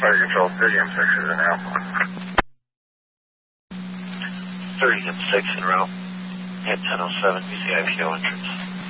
Fire Control, 30 M6 is in route. 30 M6 en route. Hit 1007, BCIPO entrance.